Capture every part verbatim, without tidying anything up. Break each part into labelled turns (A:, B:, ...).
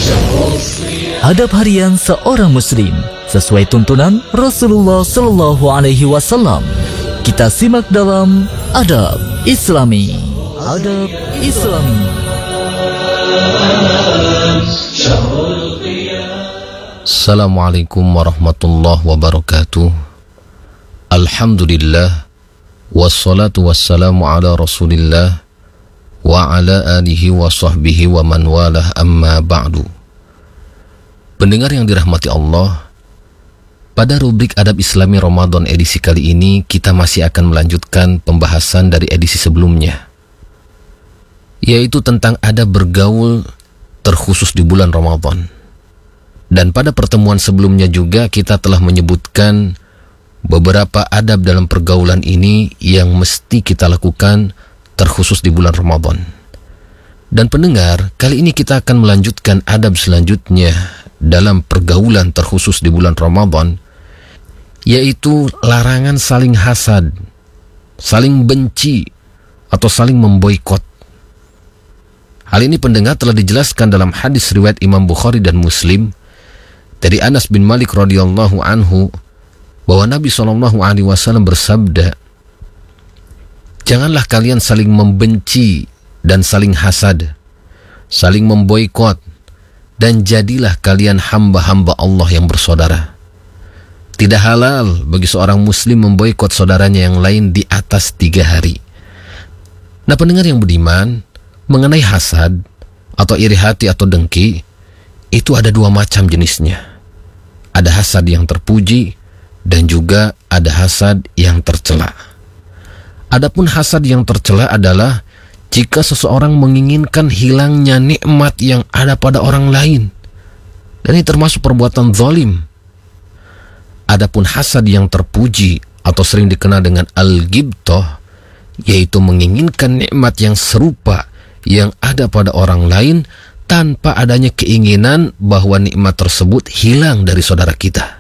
A: Adab harian seorang muslim sesuai tuntunan Rasulullah Sallallahu Alaihi Wasallam. Kita simak dalam Adab Islami. Adab Islami.
B: Assalamualaikum warahmatullahi wabarakatuh. Alhamdulillah, wassalatu wassalamu ala Rasulillah wa ala alihi wa sahbihi wa man walah, amma ba'du. Pendengar yang dirahmati Allah, pada rubrik Adab Islami Ramadan edisi kali ini kita masih akan melanjutkan pembahasan dari edisi sebelumnya, yaitu tentang adab bergaul terkhusus di bulan Ramadan. Dan pada pertemuan sebelumnya juga kita telah menyebutkan beberapa adab dalam pergaulan ini yang mesti kita lakukan terkhusus di bulan Ramadan. Dan pendengar, kali ini kita akan melanjutkan adab selanjutnya dalam pergaulan terkhusus di bulan Ramadan, yaitu larangan saling hasad, saling benci, atau saling memboikot. Hal ini pendengar telah dijelaskan dalam hadis riwayat Imam Bukhari dan Muslim dari Anas bin Malik radhiyallahu anhu bahwa Nabi shallallahu alaihi wasallam bersabda, "Janganlah kalian saling membenci dan saling hasad, saling memboikot, dan jadilah kalian hamba-hamba Allah yang bersaudara. Tidak halal bagi seorang muslim memboikot saudaranya yang lain di atas tiga hari." Nah pendengar yang budiman, mengenai hasad atau iri hati atau dengki, itu ada dua macam jenisnya. Ada hasad yang terpuji dan juga ada hasad yang tercela. Adapun hasad yang tercela adalah jika seseorang menginginkan hilangnya nikmat yang ada pada orang lain, dan ini termasuk perbuatan zalim. Adapun hasad yang terpuji atau sering dikenal dengan al-ghibthah, yaitu menginginkan nikmat yang serupa yang ada pada orang lain tanpa adanya keinginan bahwa nikmat tersebut hilang dari saudara kita.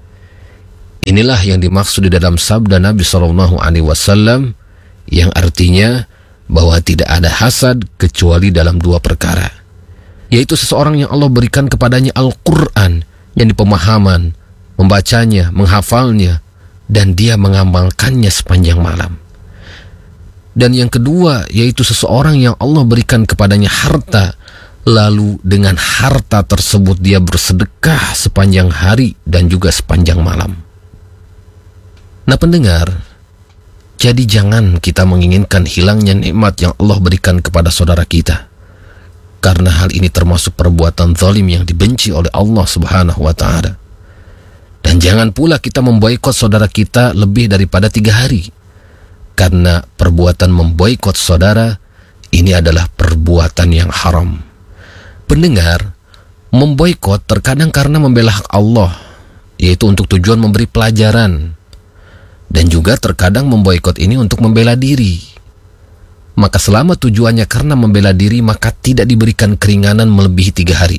B: Inilah yang dimaksud di dalam sabda Nabi shallallahu alaihi wasallam yang artinya bahwa tidak ada hasad kecuali dalam dua perkara, yaitu seseorang yang Allah berikan kepadanya Al-Quran, yang dipemahaman, membacanya, menghafalnya, dan dia mengamalkannya sepanjang malam. Dan yang kedua, yaitu seseorang yang Allah berikan kepadanya harta, lalu dengan harta tersebut dia bersedekah sepanjang hari dan juga sepanjang malam. Nah pendengar, jadi jangan kita menginginkan hilangnya nikmat yang Allah berikan kepada saudara kita, karena hal ini termasuk perbuatan zalim yang dibenci oleh Allah Subhanahu wa Ta'ala. Dan jangan pula kita memboikot saudara kita lebih daripada tiga hari, karena perbuatan memboikot saudara ini adalah perbuatan yang haram. Pendengar, memboikot terkadang karena membela hak Allah, yaitu untuk tujuan memberi pelajaran. Dan juga terkadang memboikot ini untuk membela diri. Maka selama tujuannya karena membela diri, maka tidak diberikan keringanan melebihi tiga hari.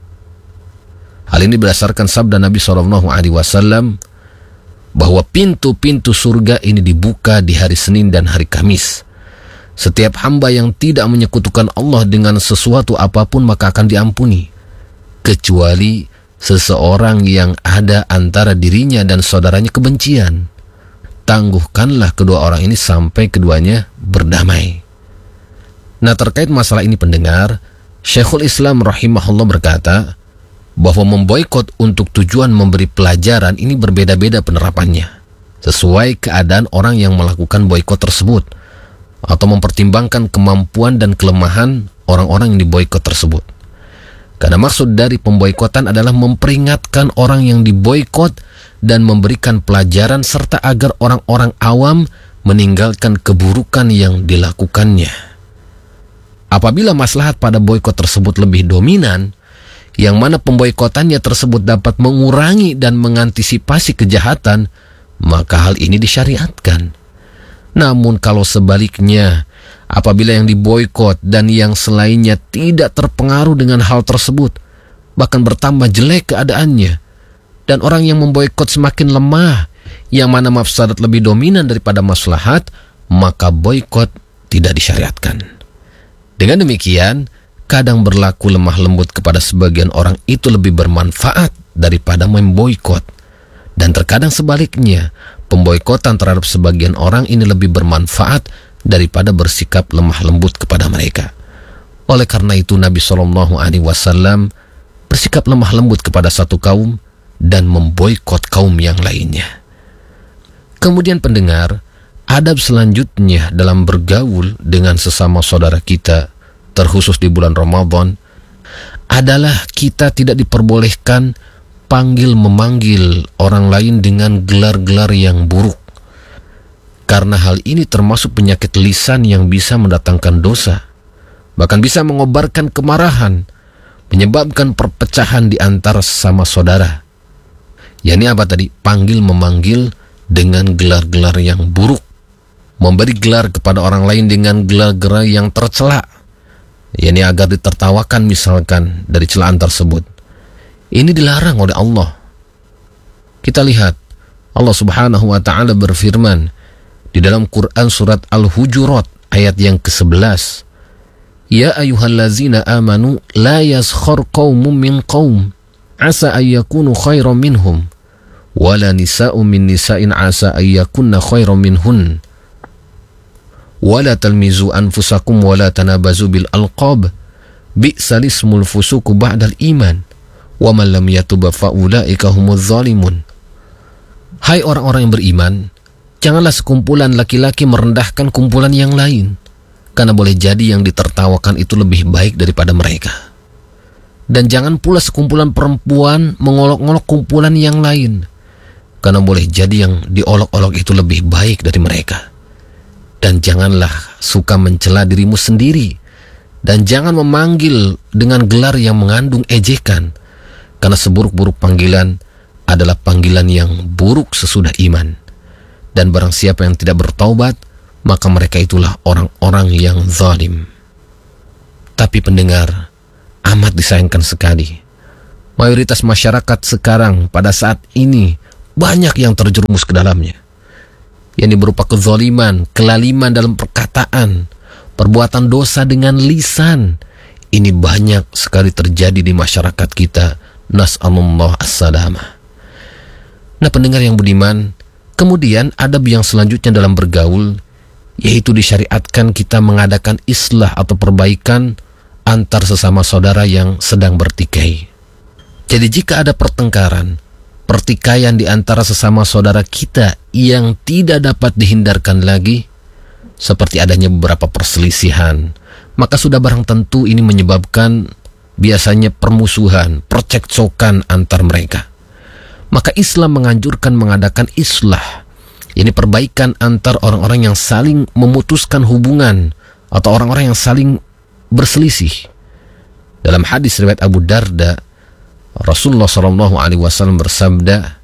B: Hal ini berdasarkan sabda Nabi shallallahu alaihi wasallam bahwa pintu-pintu surga ini dibuka di hari Senin dan hari Kamis. Setiap hamba yang tidak menyekutukan Allah dengan sesuatu apapun maka akan diampuni, kecuali seseorang yang ada antara dirinya dan saudaranya kebencian. Tangguhkanlah kedua orang ini sampai keduanya berdamai. Nah terkait masalah ini pendengar, Syekhul Islam rahimahullah berkata bahwa memboikot untuk tujuan memberi pelajaran ini berbeda-beda penerapannya, sesuai keadaan orang yang melakukan boikot tersebut, atau mempertimbangkan kemampuan dan kelemahan orang-orang yang diboikot tersebut. Karena maksud dari pemboikotan adalah memperingatkan orang yang diboikot dan memberikan pelajaran serta agar orang-orang awam meninggalkan keburukan yang dilakukannya. Apabila maslahat pada boikot tersebut lebih dominan, yang mana pemboikotannya tersebut dapat mengurangi dan mengantisipasi kejahatan, maka hal ini disyariatkan. Namun kalau sebaliknya, apabila yang diboikot dan yang selainnya tidak terpengaruh dengan hal tersebut, bahkan bertambah jelek keadaannya, dan orang yang memboikot semakin lemah, yang mana mafsadat lebih dominan daripada maslahat, maka boikot tidak disyariatkan. Dengan demikian, kadang berlaku lemah lembut kepada sebagian orang itu lebih bermanfaat daripada memboikot. Dan terkadang sebaliknya, pemboikotan terhadap sebagian orang ini lebih bermanfaat daripada bersikap lemah lembut kepada mereka. Oleh karena itu Nabi shallallahu alaihi wasallam bersikap lemah lembut kepada satu kaum dan memboikot kaum yang lainnya. Kemudian pendengar, adab selanjutnya dalam bergaul dengan sesama saudara kita, terkhusus di bulan Ramadan, adalah kita tidak diperbolehkan panggil memanggil orang lain dengan gelar-gelar yang buruk. Karena hal ini termasuk penyakit lisan yang bisa mendatangkan dosa, bahkan bisa mengobarkan kemarahan, menyebabkan perpecahan di antara sesama saudara. Yani apa tadi? Panggil memanggil dengan gelar-gelar yang buruk, memberi gelar kepada orang lain dengan gelar-gelar yang tercela, yani agar ditertawakan misalkan dari celaan tersebut. Ini dilarang oleh Allah. Kita lihat Allah subhanahu wa ta'ala berfirman di dalam Quran surat Al-Hujurat ayat yang kesebelas, Ya ayyuhallazina amanu la yaskhar qaumun min qaum asa ayyakunu khairan minhum wala nisa'un min nisa'in asa ayyakunna khairan minhun wala talmizu anfusakum wala tanabazu bil alqab bi'sal ismul fusuku ba'dal iman wa man lam yatub fa ulaika humuz zalimun. Hai orang-orang yang beriman, janganlah sekumpulan laki-laki merendahkan kumpulan yang lain, karena boleh jadi yang ditertawakan itu lebih baik daripada mereka. Dan jangan pula sekumpulan perempuan mengolok-olok kumpulan yang lain, karena boleh jadi yang diolok-olok itu lebih baik dari mereka. Dan janganlah suka mencela dirimu sendiri, dan jangan memanggil dengan gelar yang mengandung ejekan, karena seburuk-buruk panggilan adalah panggilan yang buruk sesudah iman. Dan barang siapa yang tidak bertaubat, maka mereka itulah orang-orang yang zalim. Tapi pendengar, amat disayangkan sekali, mayoritas masyarakat sekarang pada saat ini banyak yang terjerumus ke dalamnya, yang berupa kezaliman, kelaliman dalam perkataan, perbuatan dosa dengan lisan. Ini banyak sekali terjadi di masyarakat kita. Nas'alullah as-salamah. Nah pendengar yang budiman, kemudian adab yang selanjutnya dalam bergaul, yaitu disyariatkan kita mengadakan islah atau perbaikan antar sesama saudara yang sedang bertikai. Jadi jika ada pertengkaran, pertikaian di antara sesama saudara kita yang tidak dapat dihindarkan lagi, seperti adanya beberapa perselisihan, maka sudah barang tentu ini menyebabkan biasanya permusuhan, percekcokan antar mereka. Maka Islam menganjurkan mengadakan islah, yakni perbaikan antar orang-orang yang saling memutuskan hubungan atau orang-orang yang saling berselisih. Dalam hadis riwayat Abu Darda, Rasulullah shallallahu alaihi wasallam bersabda,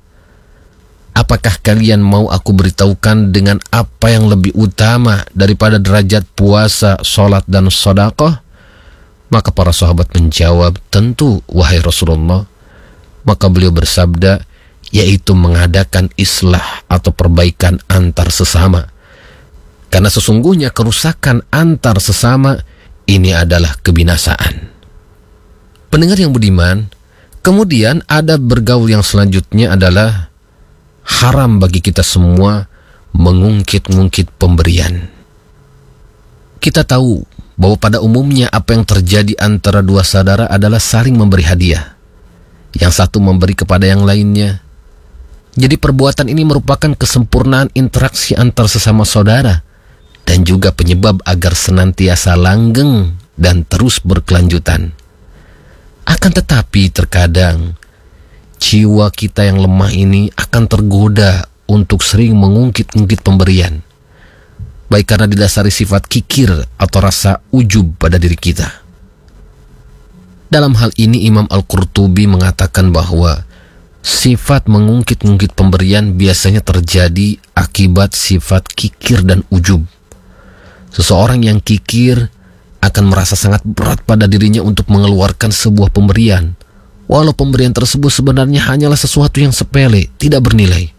B: apakah kalian mau aku beritahukan dengan apa yang lebih utama daripada derajat puasa, sholat, dan sedekah? Maka para sahabat menjawab, tentu wahai Rasulullah. Maka beliau bersabda, yaitu mengadakan islah atau perbaikan antar sesama. Karena sesungguhnya kerusakan antar sesama ini adalah kebinasaan. Pendengar yang budiman, kemudian adab bergaul yang selanjutnya adalah haram bagi kita semua mengungkit-ungkit pemberian. Kita tahu bahwa pada umumnya apa yang terjadi antara dua saudara adalah saling memberi hadiah. Yang satu memberi kepada yang lainnya. Jadi perbuatan ini merupakan kesempurnaan interaksi antar sesama saudara dan juga penyebab agar senantiasa langgeng dan terus berkelanjutan. Akan tetapi terkadang jiwa kita yang lemah ini akan tergoda untuk sering mengungkit-ungkit pemberian, baik karena didasari sifat kikir atau rasa ujub pada diri kita. Dalam hal ini Imam Al-Qurtubi mengatakan bahwa sifat mengungkit-ungkit pemberian biasanya terjadi akibat sifat kikir dan ujub. Seseorang yang kikir akan merasa sangat berat pada dirinya untuk mengeluarkan sebuah pemberian, walau pemberian tersebut sebenarnya hanyalah sesuatu yang sepele, tidak bernilai.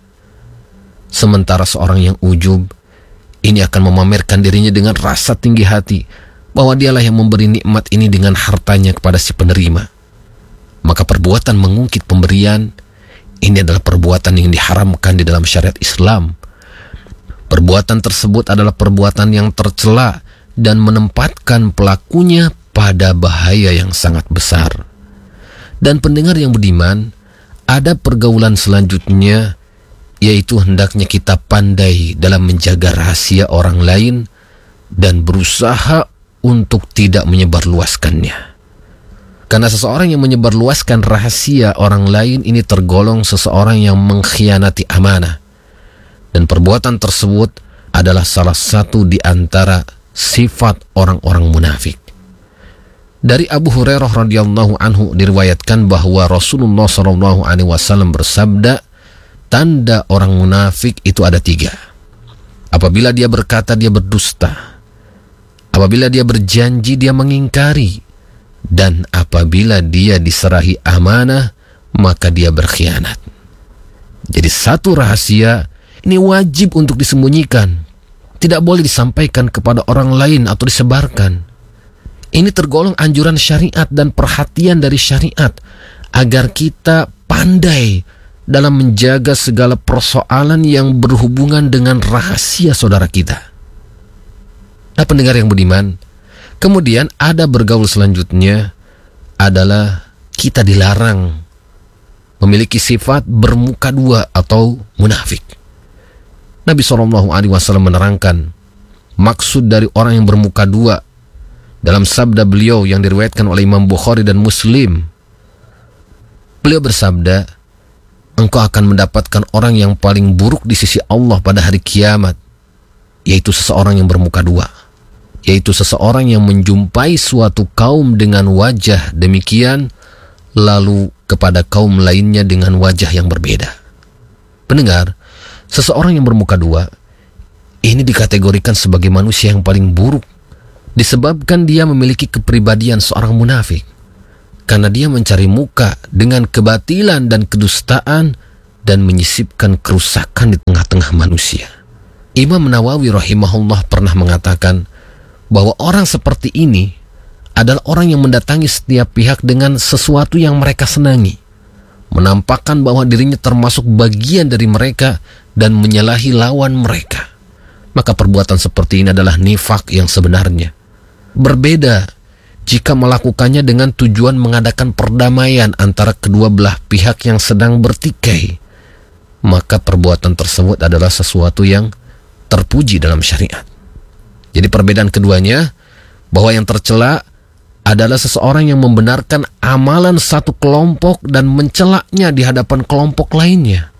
B: Sementara seorang yang ujub ini akan memamerkan dirinya dengan rasa tinggi hati, bahwa dialah yang memberi nikmat ini dengan hartanya kepada si penerima, maka perbuatan mengungkit pemberian ini adalah perbuatan yang diharamkan di dalam syariat Islam. Perbuatan tersebut adalah perbuatan yang tercela dan menempatkan pelakunya pada bahaya yang sangat besar. Dan pendengar yang budiman, ada pergaulan selanjutnya, yaitu hendaknya kita pandai dalam menjaga rahasia orang lain dan berusaha untuk tidak menyebarluaskannya. Karena seseorang yang menyebarluaskan rahasia orang lain ini tergolong seseorang yang mengkhianati amanah. Dan perbuatan tersebut adalah salah satu di antara sifat orang-orang munafik. Dari Abu Hurairah radhiyallahu anhu diriwayatkan bahwa Rasulullah shallallahu alaihi wasallam bersabda, tanda orang munafik itu ada tiga. Apabila dia berkata, dia berdusta. Apabila dia berjanji, dia mengingkari. Dan apabila dia diserahi amanah, maka dia berkhianat. Jadi satu rahasia ini wajib untuk disembunyikan. Tidak boleh disampaikan kepada orang lain atau disebarkan. Ini tergolong anjuran syariat dan perhatian dari syariat agar kita pandai dalam menjaga segala persoalan yang berhubungan dengan rahasia saudara kita. Nah, pendengar yang budiman, kemudian ada bergaul selanjutnya adalah kita dilarang memiliki sifat bermuka dua atau munafik. Nabi shallallahu alaihi wasallam menerangkan maksud dari orang yang bermuka dua dalam sabda beliau yang diriwayatkan oleh Imam Bukhari dan Muslim. Beliau bersabda, engkau akan mendapatkan orang yang paling buruk di sisi Allah pada hari kiamat, yaitu seseorang yang bermuka dua, yaitu seseorang yang menjumpai suatu kaum dengan wajah demikian, lalu kepada kaum lainnya dengan wajah yang berbeda. Pendengar, seseorang yang bermuka dua ini dikategorikan sebagai manusia yang paling buruk, disebabkan dia memiliki kepribadian seorang munafik, karena dia mencari muka dengan kebatilan dan kedustaan dan menyisipkan kerusakan di tengah-tengah manusia. Imam Nawawi rahimahullah pernah mengatakan bahwa orang seperti ini adalah orang yang mendatangi setiap pihak dengan sesuatu yang mereka senangi, menampakkan bahwa dirinya termasuk bagian dari mereka dan menyalahi lawan mereka. Maka perbuatan seperti ini adalah nifak yang sebenarnya. Berbeda jika melakukannya dengan tujuan mengadakan perdamaian antara kedua belah pihak yang sedang bertikai. Maka perbuatan tersebut adalah sesuatu yang terpuji dalam syariat. Jadi perbedaan keduanya, bahwa yang tercela adalah seseorang yang membenarkan amalan satu kelompok dan mencelaknya di hadapan kelompok lainnya.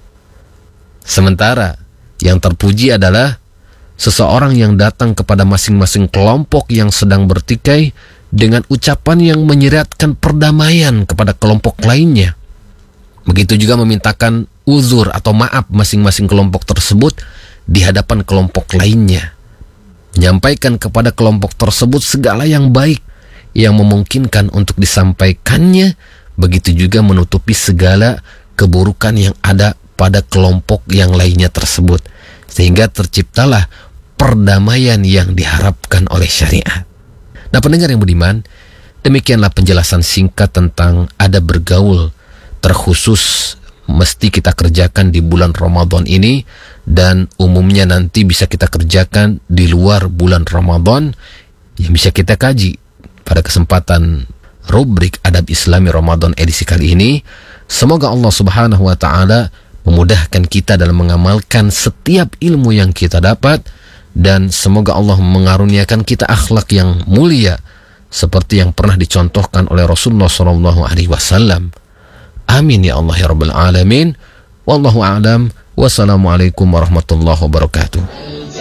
B: Sementara yang terpuji adalah seseorang yang datang kepada masing-masing kelompok yang sedang bertikai dengan ucapan yang menyiratkan perdamaian kepada kelompok lainnya. Begitu juga memintakan uzur atau maaf masing-masing kelompok tersebut di hadapan kelompok lainnya. Menyampaikan kepada kelompok tersebut segala yang baik yang memungkinkan untuk disampaikannya, begitu juga menutupi segala keburukan yang ada pada kelompok yang lainnya tersebut, sehingga terciptalah perdamaian yang diharapkan oleh syariat. Nah, pendengar yang budiman, demikianlah penjelasan singkat tentang adab bergaul terkhusus mesti kita kerjakan di bulan Ramadan ini, dan umumnya nanti bisa kita kerjakan di luar bulan Ramadan yang bisa kita kaji pada kesempatan rubrik Adab Islami Ramadan edisi kali ini. Semoga Allah Subhanahu wa taala memudahkan kita dalam mengamalkan setiap ilmu yang kita dapat, dan semoga Allah mengaruniakan kita akhlak yang mulia seperti yang pernah dicontohkan oleh Rasulullah shallallahu alaihi wasallam. Amin ya Allah ya Rabbal Alamin. Wallahu a'lam. Wassalamualaikum warahmatullahi wabarakatuh.